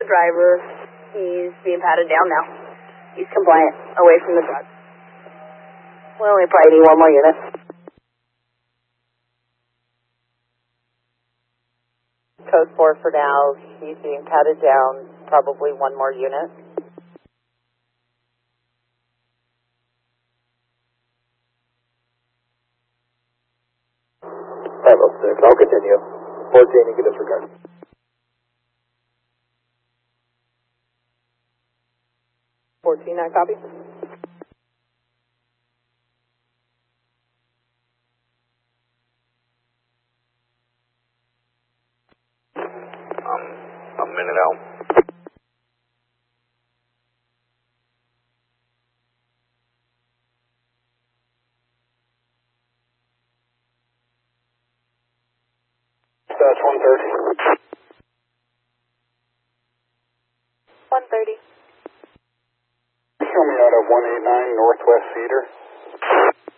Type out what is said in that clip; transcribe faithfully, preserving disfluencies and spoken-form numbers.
driver. He's being patted down now. He's compliant, away from the truck. We only probably need one more unit. Code four for now. He's being patted down, probably one more unit. five oh six, I'll continue. fourteen, you can disregard. fourteen, I copy. Um, a minute out. That's one thirty. one thirty. Show me out of one eighty-nine Northwest Cedar.